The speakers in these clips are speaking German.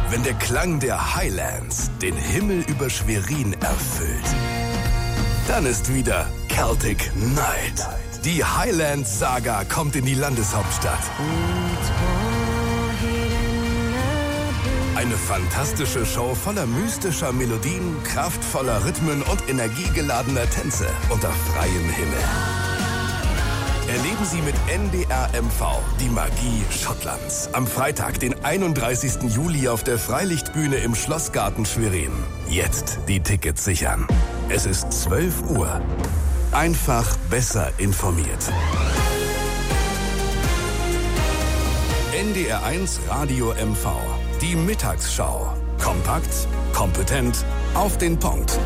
wenn der Klang der Highlands den Himmel über Schwerin erfüllt. Dann ist wieder Celtic Night. Die Highlands-Saga kommt in die Landeshauptstadt. Eine fantastische Show voller mystischer Melodien, kraftvoller Rhythmen und energiegeladener Tänze unter freiem Himmel. Erleben Sie mit NDR MV die Magie Schottlands. Am Freitag, den 31. Juli auf der Freilichtbühne im Schlossgarten Schwerin. Jetzt die Tickets sichern. Es ist 12 Uhr. Einfach besser informiert. NDR 1 Radio MV. Die Mittagsschau. Kompakt, kompetent, auf den Punkt.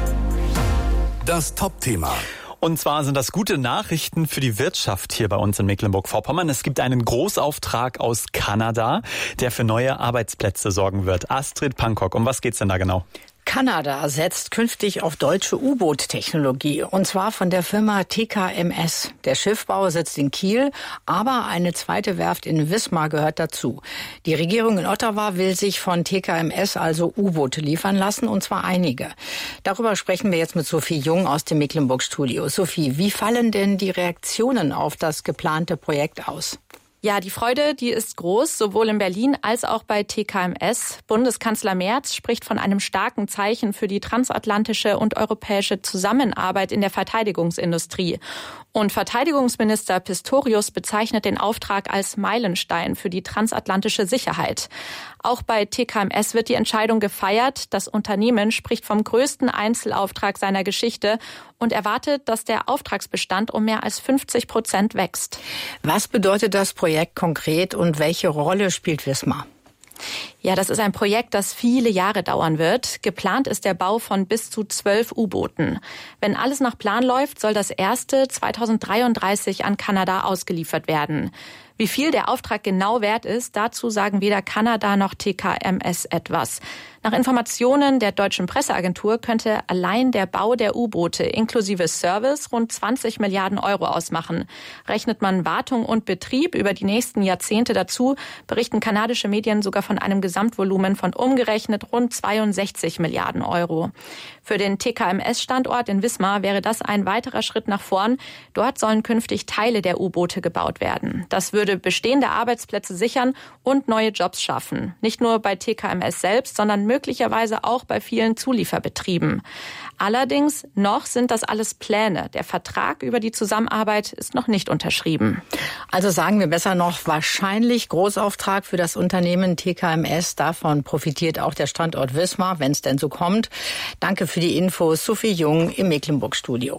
Das Top-Thema. Und zwar sind das gute Nachrichten für die Wirtschaft hier bei uns in Mecklenburg-Vorpommern. Es gibt einen Großauftrag aus Kanada, der für neue Arbeitsplätze sorgen wird. Astrid Pankok, um was geht's denn da genau? Kanada setzt künftig auf deutsche U-Boot-Technologie, und zwar von der Firma TKMS. Der Schiffbau sitzt in Kiel, aber eine zweite Werft in Wismar gehört dazu. Die Regierung in Ottawa will sich von TKMS also U-Boote liefern lassen, und zwar einige. Darüber sprechen wir jetzt mit Sophie Jung aus dem Mecklenburg-Studio. Sophie, wie fallen denn die Reaktionen auf das geplante Projekt aus? Ja, die Freude, die ist groß, sowohl in Berlin als auch bei TKMS. Bundeskanzler Merz spricht von einem starken Zeichen für die transatlantische und europäische Zusammenarbeit in der Verteidigungsindustrie. Und Verteidigungsminister Pistorius bezeichnet den Auftrag als Meilenstein für die transatlantische Sicherheit. Auch bei TKMS wird die Entscheidung gefeiert. Das Unternehmen spricht vom größten Einzelauftrag seiner Geschichte und erwartet, dass der Auftragsbestand um mehr als 50% wächst. Was bedeutet das Projekt konkret und welche Rolle spielt Wismar? Ja, das ist ein Projekt, das viele Jahre dauern wird. Geplant ist der Bau von bis zu 12 U-Booten. Wenn alles nach Plan läuft, soll das erste 2033 an Kanada ausgeliefert werden. Wie viel der Auftrag genau wert ist, dazu sagen weder Kanada noch TKMS etwas. Nach Informationen der deutschen Presseagentur könnte allein der Bau der U-Boote inklusive Service rund 20 Milliarden Euro ausmachen. Rechnet man Wartung und Betrieb über die nächsten Jahrzehnte dazu, berichten kanadische Medien sogar von einem Gesamtvolumen von umgerechnet rund 62 Milliarden Euro. Für den TKMS-Standort in Wismar wäre das ein weiterer Schritt nach vorn. Dort sollen künftig Teile der U-Boote gebaut werden. Das würde bestehende Arbeitsplätze sichern und neue Jobs schaffen. Nicht nur bei TKMS selbst, sondern möglicherweise auch bei vielen Zulieferbetrieben. Allerdings noch sind das alles Pläne. Der Vertrag über die Zusammenarbeit ist noch nicht unterschrieben. Also sagen wir besser noch wahrscheinlich Großauftrag für das Unternehmen TKMS. Davon profitiert auch der Standort Wismar, wenn es denn so kommt. Danke für die Infos, Sophie Jung im Mecklenburg-Studio.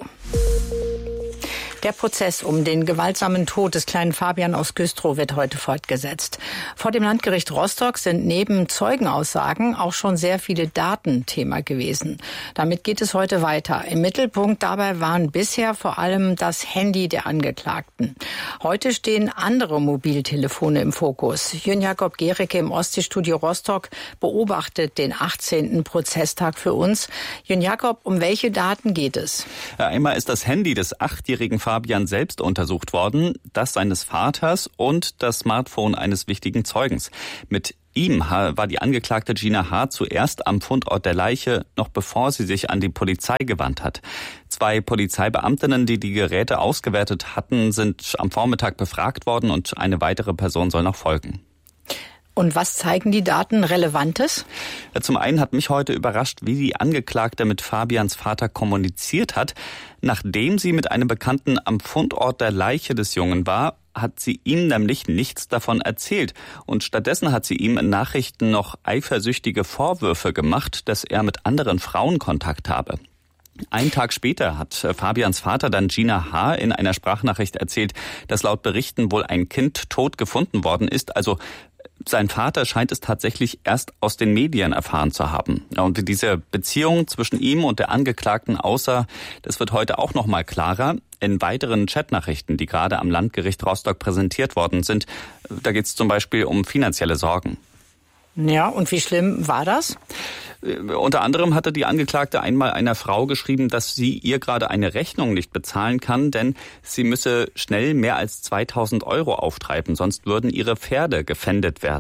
Der Prozess um den gewaltsamen Tod des kleinen Fabian aus Güstrow wird heute fortgesetzt. Vor dem Landgericht Rostock sind neben Zeugenaussagen auch schon sehr viele Daten Thema gewesen. Damit geht es heute weiter. Im Mittelpunkt dabei waren bisher vor allem das Handy der Angeklagten. Heute stehen andere Mobiltelefone im Fokus. Jürgen Jakob Gericke im Ostseestudio Rostock beobachtet den 18. Prozesstag für uns. Jürgen Jakob, um welche Daten geht es? Einmal ist das Handy des 8-jährigen Fabian selbst untersucht worden, das seines Vaters und das Smartphone eines wichtigen Zeugens. Mit ihm war die Angeklagte Gina H. zuerst am Fundort der Leiche, noch bevor sie sich an die Polizei gewandt hat. 2 Polizeibeamtinnen, die die Geräte ausgewertet hatten, sind am Vormittag befragt worden und eine weitere Person soll noch folgen. Und was zeigen die Daten Relevantes? Zum einen hat mich heute überrascht, wie die Angeklagte mit Fabians Vater kommuniziert hat. Nachdem sie mit einem Bekannten am Fundort der Leiche des Jungen war, hat sie ihm nämlich nichts davon erzählt. Und stattdessen hat sie ihm in Nachrichten noch eifersüchtige Vorwürfe gemacht, dass er mit anderen Frauen Kontakt habe. Einen Tag später hat Fabians Vater dann Gina H. in einer Sprachnachricht erzählt, dass laut Berichten wohl ein Kind tot gefunden worden ist. Also sein Vater scheint es tatsächlich erst aus den Medien erfahren zu haben. Und diese Beziehung zwischen ihm und der Angeklagten das wird heute auch noch mal klarer. In weiteren Chatnachrichten, die gerade am Landgericht Rostock präsentiert worden sind, da geht es zum Beispiel um finanzielle Sorgen. Ja, und wie schlimm war das? Unter anderem hatte die Angeklagte einmal einer Frau geschrieben, dass sie ihr gerade eine Rechnung nicht bezahlen kann, denn sie müsse schnell mehr als 2.000 Euro auftreiben, sonst würden ihre Pferde gefändet werden.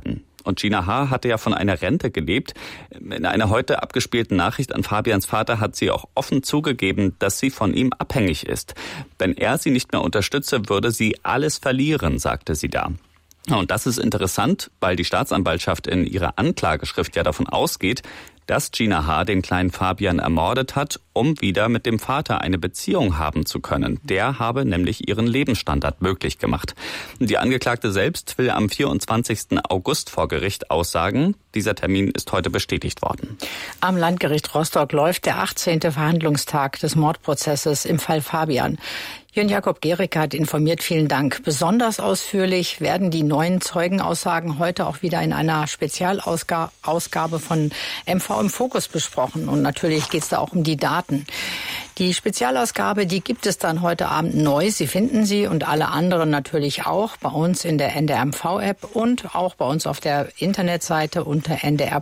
Und Gina H. hatte ja von einer Rente gelebt. In einer heute abgespielten Nachricht an Fabians Vater hat sie auch offen zugegeben, dass sie von ihm abhängig ist. Wenn er sie nicht mehr unterstütze, würde sie alles verlieren, sagte sie da. Und das ist interessant, weil die Staatsanwaltschaft in ihrer Anklageschrift ja davon ausgeht, dass Gina H. den kleinen Fabian ermordet hat, um wieder mit dem Vater eine Beziehung haben zu können. Der habe nämlich ihren Lebensstandard möglich gemacht. Die Angeklagte selbst will am 24. August vor Gericht aussagen. Dieser Termin ist heute bestätigt worden. Am Landgericht Rostock läuft der 18. Verhandlungstag des Mordprozesses im Fall Fabian. Jörn Jakob Gericke hat informiert, vielen Dank. Besonders ausführlich werden die neuen Zeugenaussagen heute auch wieder in einer Spezialausgabe von MV im Fokus besprochen. Und natürlich geht es da auch um die Daten. Die Spezialausgabe, die gibt es dann heute Abend neu. Sie finden sie und alle anderen natürlich auch bei uns in der NDR-MV-App und auch bei uns auf der Internetseite unter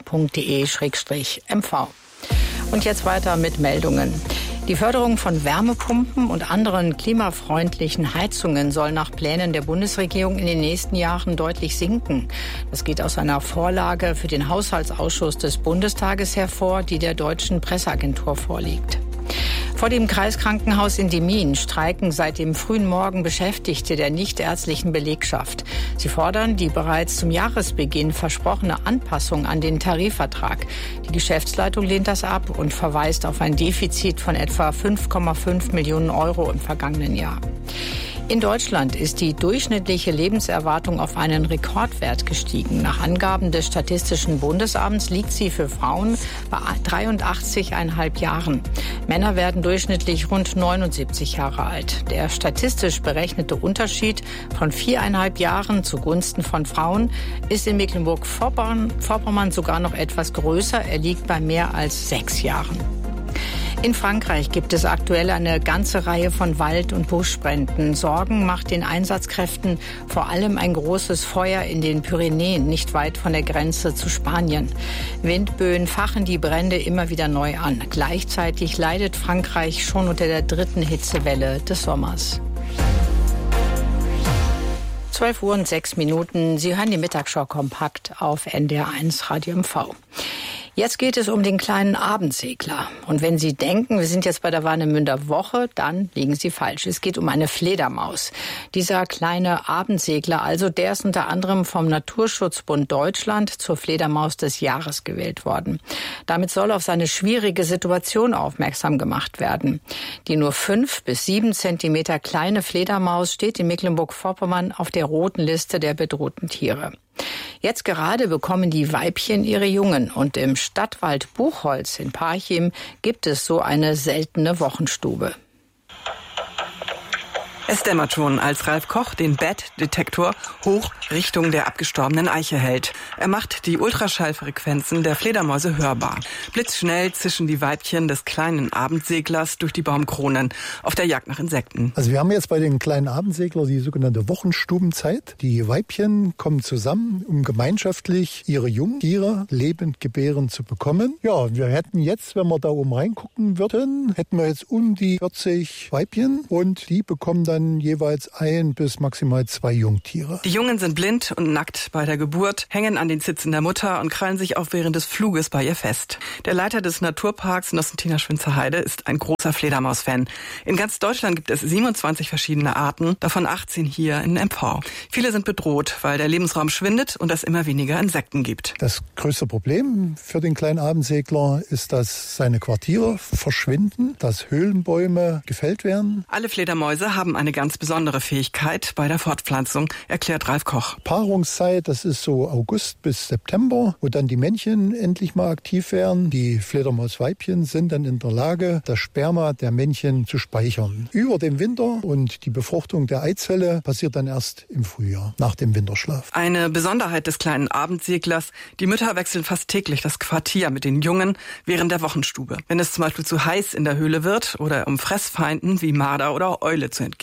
ndr.de/mv. Und jetzt weiter mit Meldungen. Die Förderung von Wärmepumpen und anderen klimafreundlichen Heizungen soll nach Plänen der Bundesregierung in den nächsten Jahren deutlich sinken. Das geht aus einer Vorlage für den Haushaltsausschuss des Bundestages hervor, die der Deutschen Presseagentur vorliegt. Vor dem Kreiskrankenhaus in Demmin streiken seit dem frühen Morgen Beschäftigte der nichtärztlichen Belegschaft. Sie fordern die bereits zum Jahresbeginn versprochene Anpassung an den Tarifvertrag. Die Geschäftsleitung lehnt das ab und verweist auf ein Defizit von etwa 5,5 Millionen Euro im vergangenen Jahr. In Deutschland ist die durchschnittliche Lebenserwartung auf einen Rekordwert gestiegen. Nach Angaben des Statistischen Bundesamts liegt sie für Frauen bei 83,5 Jahren. Männer werden durchschnittlich rund 79 Jahre alt. Der statistisch berechnete Unterschied von 4,5 Jahren zugunsten von Frauen ist in Mecklenburg-Vorpommern sogar noch etwas größer. Er liegt bei mehr als 6 Jahren. In Frankreich gibt es aktuell eine ganze Reihe von Wald- und Buschbränden. Sorgen macht den Einsatzkräften vor allem ein großes Feuer in den Pyrenäen, nicht weit von der Grenze zu Spanien. Windböen fachen die Brände immer wieder neu an. Gleichzeitig leidet Frankreich schon unter der 3. Hitzewelle des Sommers. 12:06 Uhr. Sie hören die Mittagsschau kompakt auf NDR1 Radio MV. Jetzt geht es um den kleinen Abendsegler. Und wenn Sie denken, wir sind jetzt bei der Warnemünder Woche, dann liegen Sie falsch. Es geht um eine Fledermaus. Dieser kleine Abendsegler, also der ist unter anderem vom Naturschutzbund Deutschland zur Fledermaus des Jahres gewählt worden. Damit soll auf seine schwierige Situation aufmerksam gemacht werden. Die nur 5 bis 7 Zentimeter kleine Fledermaus steht in Mecklenburg-Vorpommern auf der roten Liste der bedrohten Tiere. Jetzt gerade bekommen die Weibchen ihre Jungen und im Stadtwald Buchholz in Parchim gibt es so eine seltene Wochenstube. Es dämmert schon, als Ralf Koch den Bat-Detektor hoch Richtung der abgestorbenen Eiche hält. Er macht die Ultraschallfrequenzen der Fledermäuse hörbar. Blitzschnell zischen die Weibchen des kleinen Abendseglers durch die Baumkronen auf der Jagd nach Insekten. Also wir haben jetzt bei den kleinen Abendsegler die sogenannte Wochenstubenzeit. Die Weibchen kommen zusammen, um gemeinschaftlich ihre Jungtiere lebend gebären zu bekommen. Ja, wir hätten jetzt, wenn wir da oben reingucken würden, hätten wir jetzt um die 40 Weibchen und die bekommen dann jeweils 1 bis maximal 2 Jungtiere. Die Jungen sind blind und nackt bei der Geburt, hängen an den Zitzen der Mutter und krallen sich auch während des Fluges bei ihr fest. Der Leiter des Naturparks Nostentiner Schwinzer-Heide ist ein großer Fledermaus-Fan. In ganz Deutschland gibt es 27 verschiedene Arten, davon 18 hier in MV. Viele sind bedroht, weil der Lebensraum schwindet und es immer weniger Insekten gibt. Das größte Problem für den kleinen Abendsegler ist, dass seine Quartiere verschwinden, dass Höhlenbäume gefällt werden. Alle Fledermäuse haben eine ganz besondere Fähigkeit bei der Fortpflanzung, erklärt Ralf Koch. Paarungszeit, das ist so August bis September, wo dann die Männchen endlich mal aktiv werden. Die Fledermausweibchen sind dann in der Lage, das Sperma der Männchen zu speichern. Über den Winter und die Befruchtung der Eizelle passiert dann erst im Frühjahr, nach dem Winterschlaf. Eine Besonderheit des kleinen Abendseglers, die Mütter wechseln fast täglich das Quartier mit den Jungen während der Wochenstube, wenn es zum Beispiel zu heiß in der Höhle wird oder um Fressfeinden wie Marder oder Eule zu entgehen.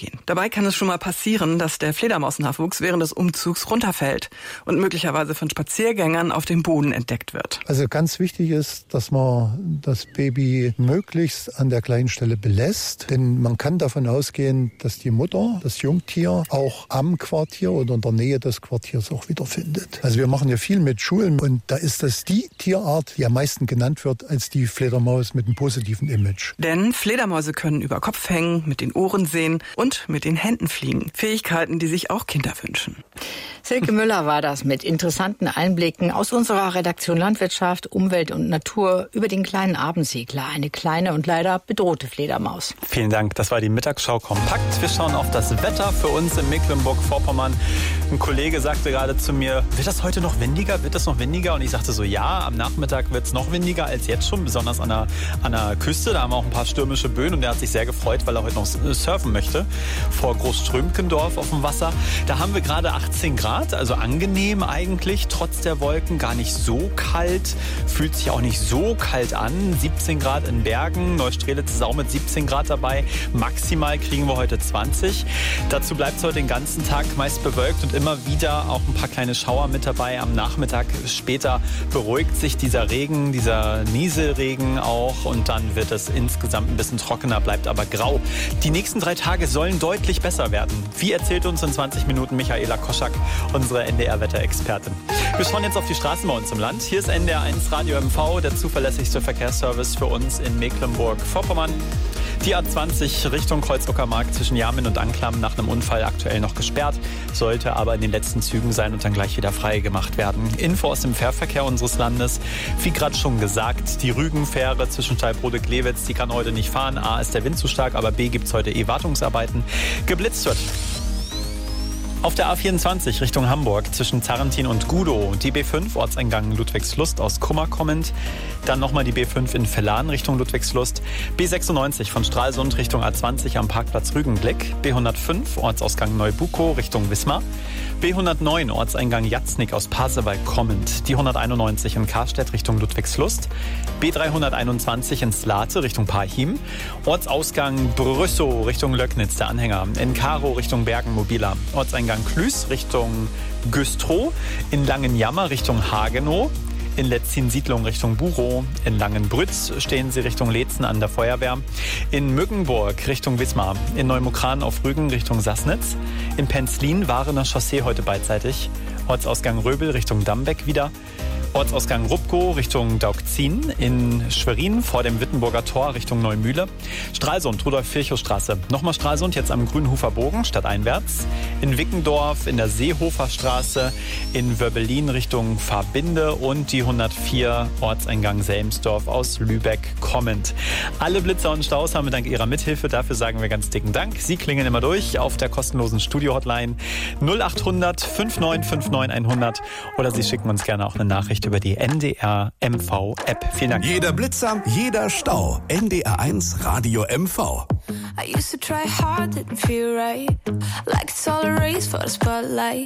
gehen. Dabei kann es schon mal passieren, dass der Fledermausnachwuchs während des Umzugs runterfällt und möglicherweise von Spaziergängern auf dem Boden entdeckt wird. Also ganz wichtig ist, dass man das Baby möglichst an der kleinen Stelle belässt, denn man kann davon ausgehen, dass die Mutter das Jungtier auch am Quartier oder in der Nähe des Quartiers auch wiederfindet. Also wir machen ja viel mit Schulen und da ist das die Tierart, die am meisten genannt wird als die Fledermaus mit einem positiven Image. Denn Fledermäuse können über Kopf hängen, mit den Ohren sehen und mit den Händen fliegen. Fähigkeiten, die sich auch Kinder wünschen. Silke Müller war das mit interessanten Einblicken aus unserer Redaktion Landwirtschaft, Umwelt und Natur über den kleinen Abendsegler, eine kleine und leider bedrohte Fledermaus. Vielen Dank, das war die Mittagsschau kompakt. Wir schauen auf das Wetter für uns in Mecklenburg-Vorpommern. Ein Kollege sagte gerade zu mir, wird das heute noch windiger? Wird das noch windiger? Und ich sagte so, ja, am Nachmittag wird es noch windiger als jetzt schon, besonders an der Küste. Da haben wir auch ein paar stürmische Böen und er hat sich sehr gefreut, weil er heute noch surfen möchte vor Großströmkendorf auf dem Wasser. Da haben wir gerade 18 Grad, also angenehm eigentlich, trotz der Wolken, gar nicht so kalt, fühlt sich auch nicht so kalt an. 17 Grad in Bergen, Neustrelitz ist auch mit 17 Grad dabei, maximal kriegen wir heute 20. Dazu bleibt es heute den ganzen Tag meist bewölkt und immer wieder auch ein paar kleine Schauer mit dabei. Am Nachmittag später beruhigt sich dieser Regen, dieser Nieselregen auch und dann wird es insgesamt ein bisschen trockener, bleibt aber grau. Die nächsten 3 Tage sollen deutlich besser werden. Wie erzählt uns in 20 Minuten Michaela Koschak, unsere NDR-Wetterexpertin. Wir schauen jetzt auf die Straßen bei uns im Land. Hier ist NDR 1 Radio MV, der zuverlässigste Verkehrsservice für uns in Mecklenburg-Vorpommern. Die A20 Richtung Kreuz-Uckermark zwischen Jamin und Anklam nach einem Unfall aktuell noch gesperrt, sollte aber in den letzten Zügen sein und dann gleich wieder frei gemacht werden. Info aus dem Fährverkehr unseres Landes. Wie gerade schon gesagt, die Rügenfähre zwischen Steilbrode-Glewitz, die kann heute nicht fahren. A, ist der Wind zu stark, aber B, gibt es heute Wartungsarbeiten. Geblitzt wird auf der A24 Richtung Hamburg zwischen Zarrentin und Gudow, die B5 Ortseingang Ludwigslust aus Kummer kommend, dann nochmal die B5 in Vellan Richtung Ludwigslust, B96 von Stralsund Richtung A20 am Parkplatz Rügenblick, B105 Ortsausgang Neubukow Richtung Wismar, B109 Ortseingang Jatznik aus Pasewalk kommend, die 191 in Karstedt Richtung Ludwigslust, B321 in Slate Richtung Parchim, Ortsausgang Brüssow Richtung Löcknitz der Anhänger, in Karo Richtung Bergen-Mobiler, Ortseingang Klüß Richtung Güstrow, in Langenjammer Richtung Hagenow, in Letzin-Siedlung Richtung Buchow, in Langenbrütz stehen sie Richtung Leetzen an der Feuerwehr, in Mückenburg Richtung Wismar, in Neumukran auf Rügen Richtung Sassnitz, in Penzlin Warener Chaussee heute beidseitig, Ortsausgang Röbel Richtung Dambeck wieder, Ortsausgang Rupkow Richtung Daugzin, in Schwerin vor dem Wittenburger Tor Richtung Neumühle, Stralsund, Rudolf-Virchow-Straße, nochmal Stralsund, jetzt am Grünhofer Bogen, stadteinwärts, in Wickendorf, in der Seehofer Straße, in Wörbelin Richtung Verbinde und die 104 Ortseingang Selmsdorf aus Lübeck kommend. Alle Blitzer und Staus haben wir dank Ihrer Mithilfe, dafür sagen wir ganz dicken Dank. Sie klingeln immer durch auf der kostenlosen Studio-Hotline 0800 5959 100 oder Sie schicken uns gerne auch eine Nachricht über die NDR MV App. Vielen Dank. Jeder Blitzer, jeder Stau. NDR 1 Radio MV. I used to try hard, didn't feel right. Like it's all a race for the spotlight.